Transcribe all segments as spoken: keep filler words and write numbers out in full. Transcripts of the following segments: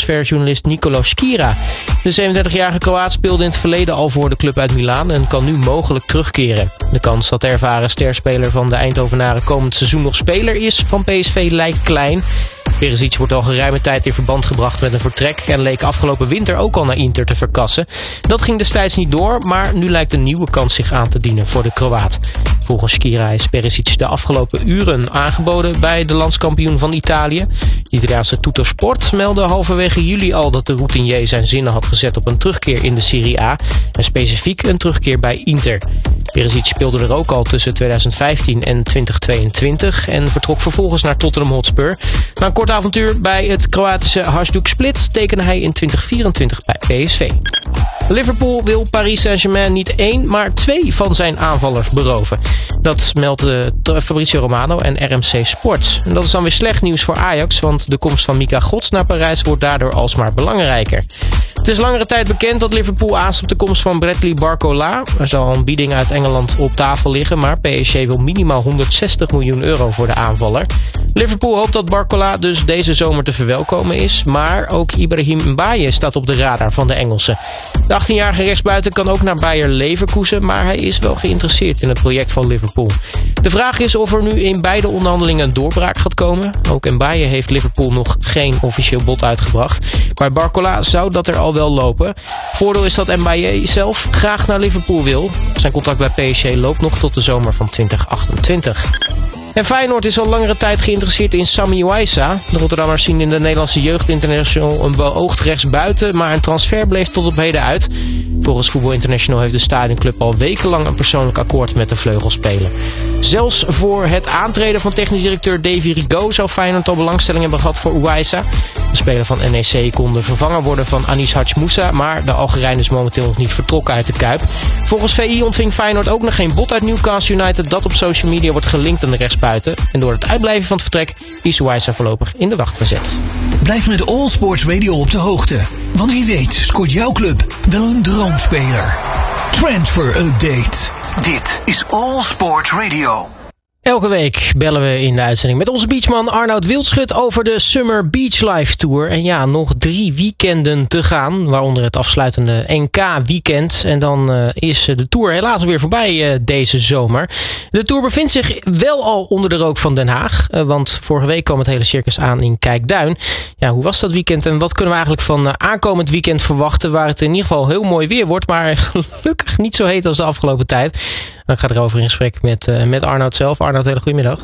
transferjournalist Nicolo Schira. De zevenendertigjarige Kroaat speelde in het verleden al voor de club uit Milaan en kan nu mogelijk terugkeren. De kans dat de ervaren sterspeler van de Eindhovenaren komend seizoen nog speler is van P S V lijkt klein. Perisic wordt al geruime tijd in verband gebracht met een vertrek en leek afgelopen winter ook al naar Inter te verkassen. Dat ging destijds niet door, maar nu lijkt een nieuwe kans zich aan te dienen voor de Kroaat. Volgens Schira is Perisic de afgelopen uren aangeboden bij de landskampioen van Italië. De Italiaanse Tuttosport meldde halverwege juli al dat de routinier zijn zinnen had gezet op een terugkeer in de Serie A en specifiek een terugkeer bij Inter. Perisic speelde er ook al tussen tweeduizend vijftien en tweeduizend tweeëntwintig en vertrok vervolgens naar Tottenham Hotspur. Na een kort avontuur bij het Kroatische Hajduk Split tekende hij in tweeduizend vierentwintig bij P S V. Liverpool wil Paris Saint-Germain niet één, maar twee van zijn aanvallers beroven. Dat meldt uh, Fabrizio Romano en R M C Sport. En dat is dan weer slecht nieuws voor Ajax, want de komst van Mika Gods naar Parijs wordt daardoor alsmaar belangrijker. Het is langere tijd bekend dat Liverpool aast op de komst van Bradley Barcola. Er zal een bieding uit Engeland op tafel liggen, maar P S G wil minimaal honderdzestig miljoen euro voor de aanvaller. Liverpool hoopt dat Barcola dus deze zomer te verwelkomen is, maar ook Ibrahim Mbaye staat op de radar van de Engelsen. De achttienjarige rechtsbuiten kan ook naar Bayer Leverkusen, maar hij is wel geïnteresseerd in het project van Liverpool. De vraag is of er nu in beide onderhandelingen een doorbraak gaat komen. Ook Mbaye heeft Liverpool nog geen officieel bod uitgebracht. Bij Barcola zou dat er al wel lopen. Voordeel is dat Mbaye zelf graag naar Liverpool wil. Zijn contract bij P S G loopt nog tot de zomer van tweeduizend achtentwintig. En Feyenoord is al langere tijd geïnteresseerd in Sami Waisa. De Rotterdammers zien in de Nederlandse Jeugd International een beoogd rechtsbuiten, maar een transfer bleef tot op heden uit. Volgens Voetbal International heeft de stadionclub al wekenlang een persoonlijk akkoord met de vleugelspeler. Zelfs voor het aantreden van technisch directeur Davy Rigaud zou Feyenoord al belangstelling hebben gehad voor Waisa. De speler van N E C kon de vervanger worden van Anis Hadj Moussa, maar de Algerijn is momenteel nog niet vertrokken uit de Kuip. Volgens V I ontving Feyenoord ook nog geen bod uit Newcastle United dat op social media wordt gelinkt aan de rechtsbuiten. En door het uitblijven van het vertrek is Waisa voorlopig in de wacht gezet. Blijf met All Sports Radio op de hoogte. Want wie weet scoort jouw club wel een droomspeler. Transfer Update. Dit is All Sports Radio. Elke week bellen we in de uitzending met onze beachman Arnoud Wildschut over de Summer Beach Life Tour. En ja, nog drie weekenden te gaan, waaronder het afsluitende N K-weekend. En dan uh, is de Tour helaas weer voorbij uh, deze zomer. De Tour bevindt zich wel al onder de rook van Den Haag. Uh, want vorige week kwam het hele circus aan in Kijkduin. Ja, hoe was dat weekend en wat kunnen we eigenlijk van uh, aankomend weekend verwachten, waar het in ieder geval heel mooi weer wordt, maar gelukkig niet zo heet als de afgelopen tijd. Dan ga ik erover in gesprek met, uh, met Arnoud zelf. Arnoud, hele goedemiddag.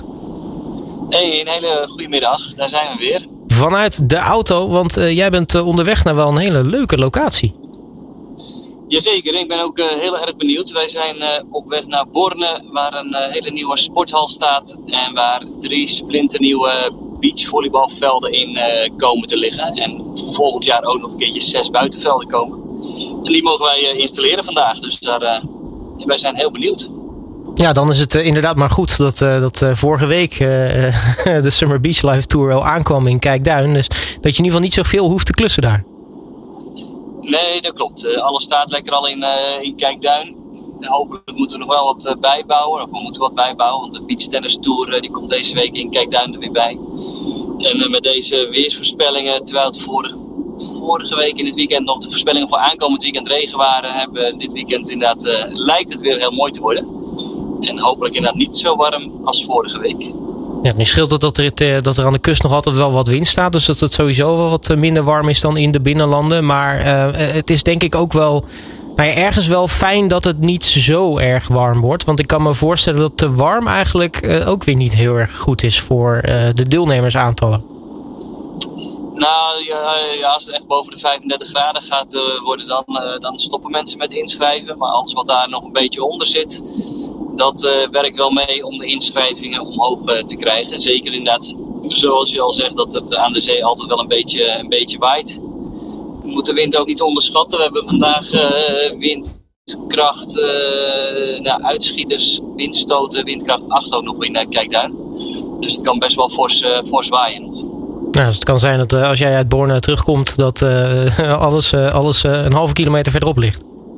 Hey, een hele goede middag. Daar zijn we weer. Vanuit de auto, want uh, jij bent uh, onderweg naar wel een hele leuke locatie. Jazeker, ik ben ook uh, heel erg benieuwd. Wij zijn uh, op weg naar Borne, waar een uh, hele nieuwe sporthal staat en waar drie splinternieuwe beachvolleybalvelden in uh, komen te liggen. En volgend jaar ook nog een keertje zes buitenvelden komen. En die mogen wij uh, installeren vandaag, dus daar, uh, wij zijn heel benieuwd. Ja, dan is het uh, inderdaad maar goed dat, uh, dat uh, vorige week uh, de Summer Beach Life Tour al aankwam in Kijkduin. Dus dat je in ieder geval niet zoveel hoeft te klussen daar. Nee, dat klopt. Uh, alles staat lekker al in, uh, in Kijkduin. Hopelijk moeten we nog wel wat uh, bijbouwen. Of we moeten wat bijbouwen, want de Beach Tennis Tour uh, die komt deze week in Kijkduin er weer bij. En uh, met deze weersvoorspellingen, terwijl het vorige, vorige week in het weekend nog de voorspellingen voor aankomend weekend regen waren, hebben we dit weekend inderdaad, uh, lijkt het weer heel mooi te worden. En hopelijk inderdaad niet zo warm als vorige week. Ja, nu scheelt het dat er, dat er aan de kust nog altijd wel wat wind staat. Dus dat het sowieso wel wat minder warm is dan in de binnenlanden. Maar uh, het is denk ik ook wel nou ja, ergens wel fijn dat het niet zo erg warm wordt. Want ik kan me voorstellen dat te warm eigenlijk uh, ook weer niet heel erg goed is voor uh, de deelnemersaantallen. Nou ja, ja, als het echt boven de vijfendertig graden gaat uh, worden, dan, uh, dan stoppen mensen met inschrijven. Maar alles wat daar nog een beetje onder zit, dat uh, werkt wel mee om de inschrijvingen omhoog uh, te krijgen. Zeker inderdaad, zoals je al zegt, dat het aan de zee altijd wel een beetje, een beetje waait. We moeten de wind ook niet onderschatten. We hebben vandaag uh, windkracht, uh, nou, uitschieters, windstoten, windkracht acht ook nog in uh, Kijkduin. Dus het kan best wel fors, uh, fors waaien nog. Nou, dus het kan zijn dat uh, als jij uit Borne terugkomt, dat uh, alles, uh, alles uh, een halve kilometer verderop ligt.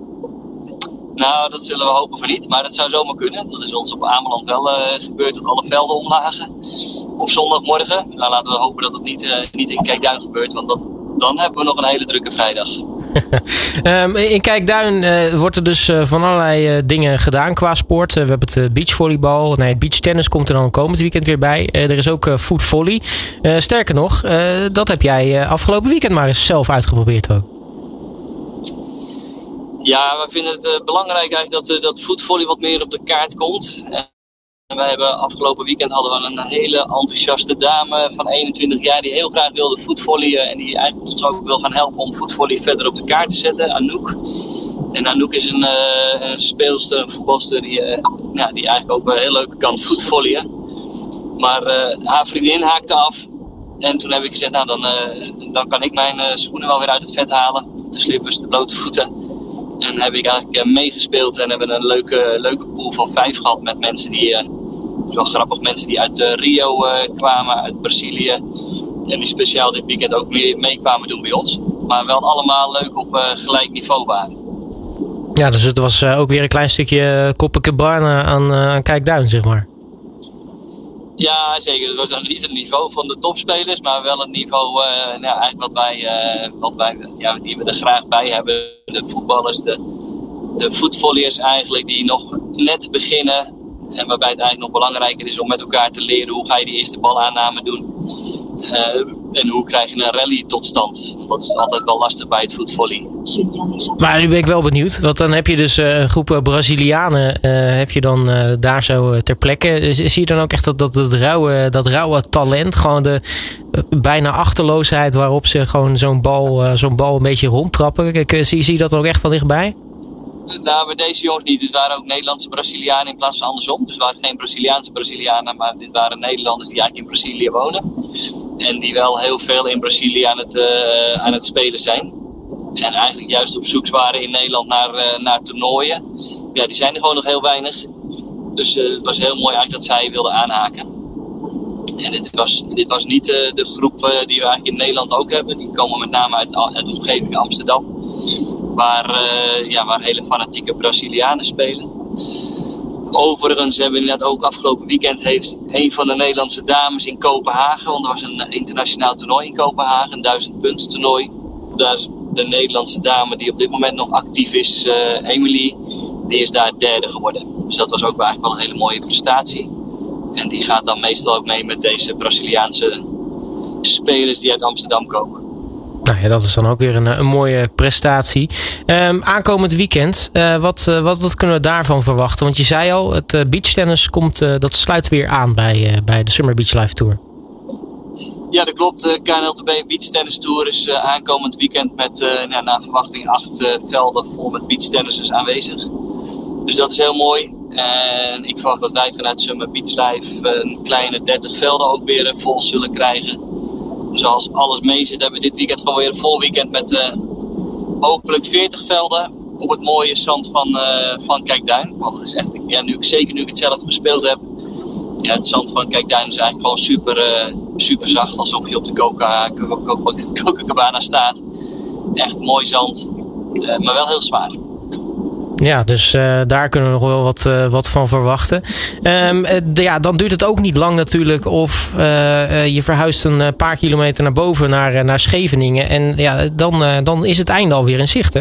Nou, dat zullen we hopen van niet, maar dat zou zomaar kunnen. Dat is ons op Ameland wel uh, gebeurd, dat alle velden omlagen op zondagmorgen. Nou, laten we hopen dat het niet, uh, niet in Kijkduin gebeurt, want dan dan hebben we nog een hele drukke vrijdag. um, in Kijkduin uh, wordt er dus uh, van allerlei uh, dingen gedaan qua sport. Uh, we hebben het uh, beachvolleybal. Nee, het beachtennis komt er dan komend weekend weer bij. Uh, er is ook uh, footvolley. Uh, sterker nog, uh, dat heb jij uh, afgelopen weekend maar eens zelf uitgeprobeerd ook. Ja, we vinden het uh, belangrijk eigenlijk dat, uh, dat footvolley wat meer op de kaart komt. En wij hebben afgelopen weekend hadden we een hele enthousiaste dame van eenentwintig jaar die heel graag wilde footvolleyen. En die eigenlijk ons ook wil gaan helpen om footvolley verder op de kaart te zetten, Anouk. En Anouk is een, uh, een speelster, een voetbalster die, uh, ja, die eigenlijk ook uh, heel leuk kan footvolleyen. Maar uh, haar vriendin haakte af. En toen heb ik gezegd, nou dan, uh, dan kan ik mijn uh, schoenen wel weer uit het vet halen. De slippers, de blote voeten. En heb ik eigenlijk uh, meegespeeld en hebben een leuke, leuke pool van vijf gehad met mensen die, uh, wel grappig, mensen die uit uh, Rio uh, kwamen, uit Brazilië. En die speciaal dit weekend ook mee, mee kwamen doen bij ons. Maar wel allemaal leuk op uh, gelijk niveau waren. Ja, dus het was uh, ook weer een klein stukje Copacabana aan, uh, aan Kijkduin, zeg maar. Ja, zeker. Het was dan niet het niveau van de topspelers, maar wel het niveau uh, nou, eigenlijk wat wij, uh, wat wij ja, die we er graag bij hebben. De voetballers, de, de voetvolleyers eigenlijk, die nog net beginnen. En waarbij het eigenlijk nog belangrijker is om met elkaar te leren hoe ga je die eerste balaanname doen. Uh, en hoe krijg je een rally tot stand. Want dat is altijd wel lastig bij het voetvolley. Maar nu ben ik wel benieuwd. Want dan heb je dus uh, een groep Brazilianen uh, heb je dan uh, daar zo uh, ter plekke. Zie je dan ook echt dat, dat, dat, rauwe, dat rauwe talent. Gewoon de uh, bijna achterloosheid waarop ze gewoon zo'n bal, uh, zo'n bal een beetje rondtrappen. Kijk, uh, zie, zie je dat dan ook echt van dichtbij? Nou, bij deze jongens niet. Het waren ook Nederlandse Brazilianen in plaats van andersom. Dus het waren geen Braziliaanse Brazilianen, maar dit waren Nederlanders die eigenlijk in Brazilië wonen. En die wel heel veel in Brazilië aan het, uh, aan het spelen zijn. En eigenlijk juist op zoek waren in Nederland naar, uh, naar toernooien. Ja, die zijn er gewoon nog heel weinig. Dus uh, het was heel mooi eigenlijk dat zij wilden aanhaken. En dit was, dit was niet uh, de groep uh, die we eigenlijk in Nederland ook hebben. Die komen met name uit, uit de omgeving Amsterdam. Waar, uh, ja, waar hele fanatieke Brazilianen spelen. Overigens hebben we inderdaad ook afgelopen weekend heeft een van de Nederlandse dames in Kopenhagen. Want er was een internationaal toernooi in Kopenhagen, een duizend punten toernooi. Daar is de Nederlandse dame die op dit moment nog actief is, uh, Emily, die is daar derde geworden. Dus dat was ook eigenlijk wel een hele mooie prestatie. En die gaat dan meestal ook mee met deze Braziliaanse spelers die uit Amsterdam komen. Nou ja, dat is dan ook weer een, een mooie prestatie. Um, aankomend weekend, uh, wat, uh, wat, wat kunnen we daarvan verwachten? Want je zei al, het uh, beachtennis komt, uh, dat sluit weer aan bij, uh, bij de Summer Beach Live Tour. Ja, dat klopt. De K N L T B Beach Tennis Tour is uh, aankomend weekend met uh, nou, naar verwachting acht uh, velden vol met beachtennissers aanwezig. Dus dat is heel mooi. En ik verwacht dat wij vanuit Summer Beach Live uh, een kleine dertig velden ook weer uh, vol zullen krijgen. Dus als alles mee zit, hebben we dit weekend gewoon weer een vol weekend met uh, hopelijk veertig velden op het mooie zand van, uh, van Kijkduin. Want het is echt, ja, nu ik, zeker nu ik het zelf gespeeld heb, ja, het zand van Kijkduin is eigenlijk gewoon super, uh, super zacht. Alsof je op de Coca, Coca, Copacabana staat. Echt mooi zand, uh, maar wel heel zwaar. Ja, dus uh, daar kunnen we nog wel wat, uh, wat van verwachten. Um, uh, de, ja, dan duurt het ook niet lang natuurlijk of uh, uh, je verhuist een uh, paar kilometer naar boven naar, uh, naar Scheveningen. En ja, dan, uh, dan is het einde alweer in zicht, hè?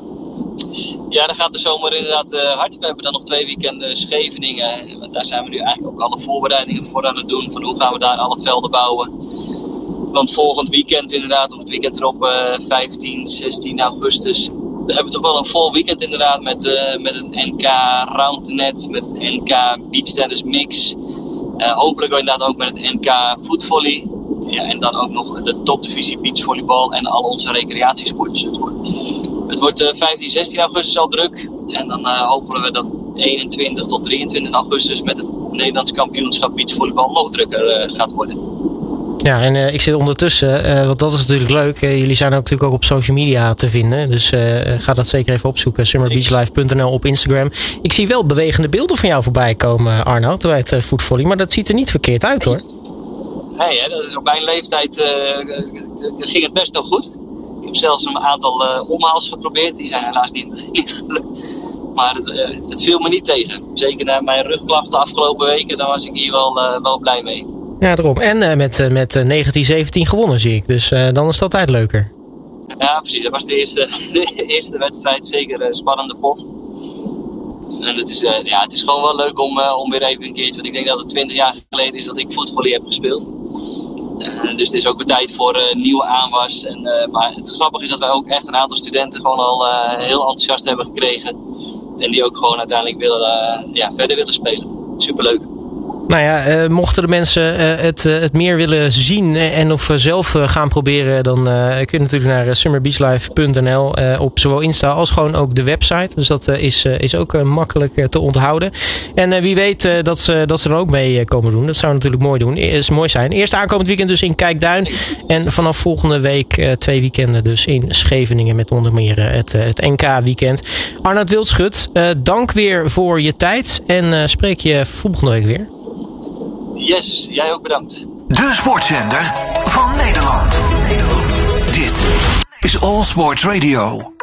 Ja, dan gaat de zomer inderdaad uh, hard. We hebben dan nog twee weekenden Scheveningen. Want daar zijn we nu eigenlijk ook alle voorbereidingen voor aan het doen. Van hoe gaan we daar alle velden bouwen. Want volgend weekend inderdaad, of het weekend erop, uh, vijftien, zestien augustus... We hebben toch wel een vol weekend inderdaad met, uh, met het N K Roundnet, met het N K Beach Tennis Mix. Uh, hopelijk inderdaad ook met het N K Footvolley. Ja, en dan ook nog de topdivisie beachvolleybal en al onze recreatiesportjes. Het wordt, het wordt uh, vijftien, zestien augustus al druk. En dan uh, hopen we dat eenentwintig tot drieëntwintig augustus met het Nederlands kampioenschap beachvolleybal nog drukker uh, gaat worden. Ja, en uh, ik zit ondertussen, uh, want dat is natuurlijk leuk. Uh, jullie zijn ook natuurlijk ook op social media te vinden. Dus uh, ga dat zeker even opzoeken. summer beach live punt n l op Instagram. Ik zie wel bewegende beelden van jou voorbij komen, Arnoud, bij het uh, footvolley. Maar dat ziet er niet verkeerd uit, hoor. Nee, hè, dat is op mijn leeftijd uh, ging het best nog goed. Ik heb zelfs een aantal uh, omhaals geprobeerd. Die zijn helaas niet, niet gelukt. Maar het, uh, het viel me niet tegen. Zeker na mijn rugklachten afgelopen weken, dan was ik hier wel, uh, wel blij mee. Ja, daarom. En uh, met, uh, met uh, negentien zeventien gewonnen, zie ik. Dus uh, dan is dat altijd leuker. Ja, precies. Dat was de eerste, de eerste wedstrijd. Zeker een spannende pot. En het is, uh, ja, het is gewoon wel leuk om, uh, om weer even een keertje... Want ik denk dat het twintig jaar geleden is dat ik voetvolley heb gespeeld. Uh, dus het is ook weer tijd voor uh, nieuwe aanwas. En, uh, maar het grappige is dat wij ook echt een aantal studenten gewoon al uh, heel enthousiast hebben gekregen. En die ook gewoon uiteindelijk willen, uh, ja, verder willen spelen. Superleuk. Nou ja, uh, mochten de mensen uh, het, uh, het meer willen zien en of uh, zelf uh, gaan proberen, dan uh, kun je natuurlijk naar uh, summer beach life punt n l uh, op zowel Insta als gewoon ook de website. Dus dat uh, is, uh, is ook uh, makkelijk uh, te onthouden. En uh, wie weet uh, dat, ze, dat ze er ook mee uh, komen doen. Dat zou natuurlijk mooi doen. Is mooi zijn. Eerst aankomend weekend dus in Kijkduin. En vanaf volgende week uh, twee weekenden dus in Scheveningen met onder meer uh, het, uh, het N K weekend. Arnoud Wildschut, uh, dank weer voor je tijd. En uh, spreek je volgende week weer. Yes, jij ook bedankt. De sportzender van Nederland. Dit is All Sports Radio.